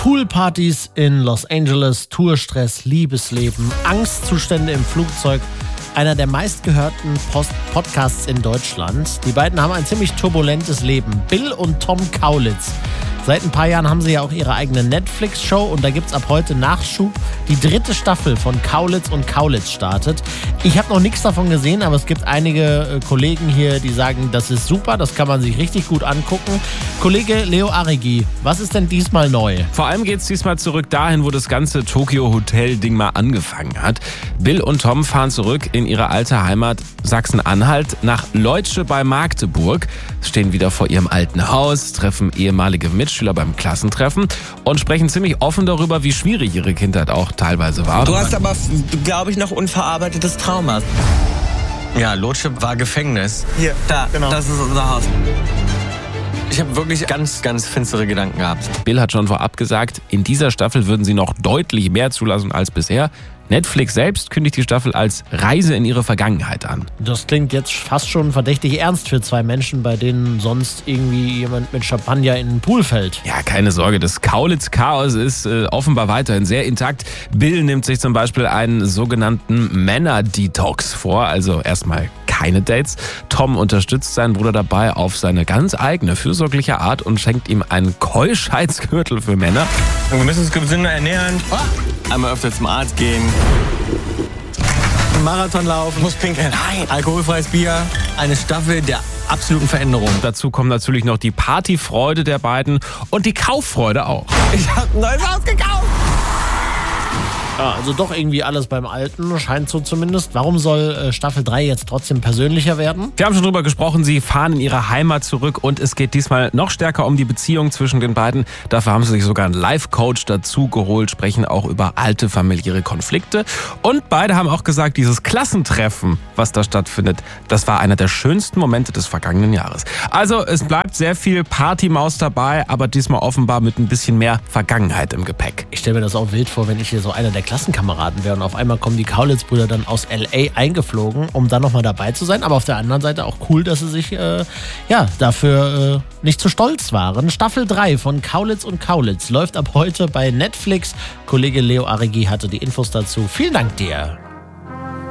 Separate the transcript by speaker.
Speaker 1: Poolpartys in Los Angeles, Tourstress, Liebesleben, Angstzustände im Flugzeug. Einer der meistgehörten Podcasts in Deutschland. Die beiden haben ein ziemlich turbulentes Leben. Bill und Tom Kaulitz. Seit ein paar Jahren haben sie ja auch ihre eigene Netflix-Show und da gibt es ab heute Nachschub. Die 3. Staffel von Kaulitz und Kaulitz startet. Ich habe noch nichts davon gesehen, aber es gibt einige Kollegen hier, die sagen, das ist super, das kann man sich richtig gut angucken. Kollege Leo Arigi, was ist denn diesmal neu?
Speaker 2: Vor allem geht es diesmal zurück dahin, wo das ganze Tokyo-Hotel-Ding mal angefangen hat. Bill und Tom fahren zurück in ihre alte Heimat Sachsen-Anhalt nach Leutsche bei Magdeburg, stehen wieder vor ihrem alten Haus, treffen ehemalige Mitschüler beim Klassentreffen und sprechen ziemlich offen darüber, wie schwierig ihre Kindheit auch teilweise war.
Speaker 3: Du hast aber, glaube ich, noch unverarbeitetes Trauma. Ja, Leutsche war Gefängnis.
Speaker 4: Hier,
Speaker 3: da,
Speaker 4: genau.
Speaker 3: Das ist unser Haus. Ich habe wirklich ganz, ganz finstere Gedanken gehabt.
Speaker 2: Bill hat schon vorab gesagt, in dieser Staffel würden sie noch deutlich mehr zulassen als bisher. Netflix selbst kündigt die Staffel als Reise in ihre Vergangenheit an.
Speaker 1: Das klingt jetzt fast schon verdächtig ernst für zwei Menschen, bei denen sonst irgendwie jemand mit Champagner in den Pool fällt.
Speaker 2: Ja, keine Sorge, das Kaulitz-Chaos ist offenbar weiterhin sehr intakt. Bill nimmt sich zum Beispiel einen sogenannten Männer-Detox vor, also erstmal keine Dates. Tom unterstützt seinen Bruder dabei auf seine ganz eigene, fürsorgliche Art und schenkt ihm einen Keuschheitsgürtel für Männer.
Speaker 3: Wir müssen uns gesünder ernähren. Einmal öfter zum Arzt gehen. Marathon laufen. Muss pinkeln. Nein. Alkoholfreies Bier. Eine Staffel der absoluten Veränderung.
Speaker 2: Dazu kommen natürlich noch die Partyfreude der beiden und die Kauffreude auch.
Speaker 3: Ich habe ein neues Haus gekauft.
Speaker 1: Ja, also doch irgendwie alles beim Alten, scheint so zumindest. Warum soll Staffel 3 jetzt trotzdem persönlicher werden?
Speaker 2: Wir haben schon drüber gesprochen, sie fahren in ihre Heimat zurück und es geht diesmal noch stärker um die Beziehung zwischen den beiden. Dafür haben sie sich sogar einen Life-Coach dazu geholt, sprechen auch über alte familiäre Konflikte. Und beide haben auch gesagt, dieses Klassentreffen, was da stattfindet, das war einer der schönsten Momente des vergangenen Jahres. Also es bleibt sehr viel Partymaus dabei, aber diesmal offenbar mit ein bisschen mehr Vergangenheit im Gepäck.
Speaker 1: Ich stelle mir das auch wild vor, wenn ich hier so einer der Klassenkameraden wäre und auf einmal kommen die Kaulitz-Brüder dann aus L.A. eingeflogen, um dann nochmal dabei zu sein. Aber auf der anderen Seite auch cool, dass sie sich dafür nicht zu stolz waren. Staffel 3 von Kaulitz und Kaulitz läuft ab heute bei Netflix. Kollege Leo Arigi hatte die Infos dazu. Vielen Dank dir.